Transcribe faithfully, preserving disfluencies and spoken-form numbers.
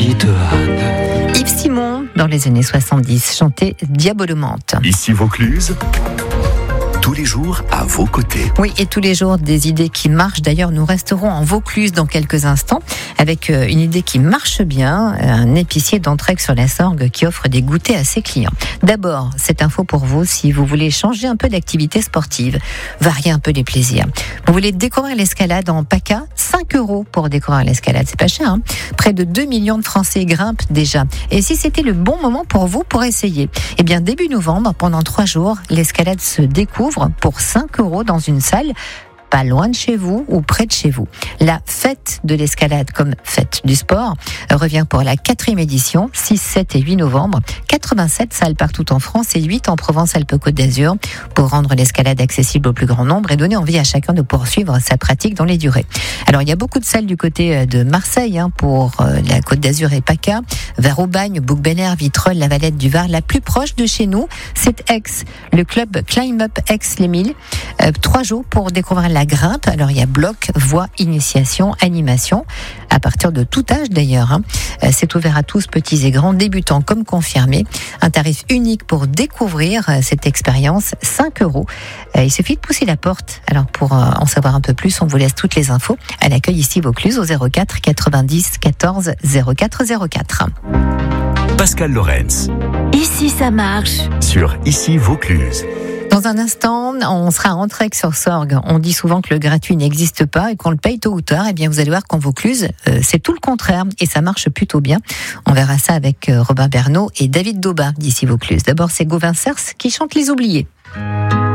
petite Anne. Yves Simon, dans les années soixante-dix, chantait Diabolomante. Ici Vaucluse, tous les jours à vos côtés. Oui, et tous les jours, des idées qui marchent. D'ailleurs, nous resterons en Vaucluse dans quelques instants avec une idée qui marche bien, un épicier d'Entraigue-sur-la-Sorgue qui offre des goûters à ses clients. D'abord, cette info pour vous, si vous voulez changer un peu d'activité sportive, varier un peu les plaisirs. Vous voulez découvrir l'escalade en PACA, cinq euros pour découvrir l'escalade, c'est pas cher, hein. Près de deux millions de Français grimpent déjà. Et si c'était le bon moment pour vous pour essayer, eh bien début novembre, pendant trois jours, l'escalade se découvre pour cinq euros dans une salle pas loin de chez vous ou près de chez vous. La fête de l'escalade comme fête du sport revient pour la quatrième édition, six, sept et huit novembre. quatre-vingt-sept salles partout en France et huit en Provence-Alpes-Côte d'Azur pour rendre l'escalade accessible au plus grand nombre et donner envie à chacun de poursuivre sa pratique dans les durées. Alors il y a beaucoup de salles du côté de Marseille hein, pour la Côte d'Azur et PACA, vers Aubagne, Bouc-Bel-Air, Vitrolles, la Valette du Var. La plus proche de chez nous, c'est Aix, le club Climb Up Aix-les-Milles. Euh, trois jours pour découvrir la grimpe. Alors il y a bloc, voix, initiation, animation, à partir de tout âge d'ailleurs. Hein. Euh, c'est ouvert à tous, petits et grands, débutants comme confirmés. Un tarif unique pour découvrir euh, cette expérience, cinq euros. Euh, il suffit de pousser la porte. Alors pour euh, en savoir un peu plus, on vous laisse toutes les infos à l'accueil ici Vaucluse au zéro quatre quatre-vingt-dix quatorze zéro quatre zéro quatre. Pascal Lorenz. Ici ça marche. Sur Ici Vaucluse. Dans un instant, on sera à Entraigue-sur-Sorgue. On dit souvent que le gratuit n'existe pas et qu'on le paye tôt ou tard. Eh bien, vous allez voir qu'en Vaucluse, euh, c'est tout le contraire et ça marche plutôt bien. On verra ça avec euh, Robin Bernot et David Daubin d'ici Vaucluse. D'abord, c'est Gauvin Cers qui chante Les Oubliés.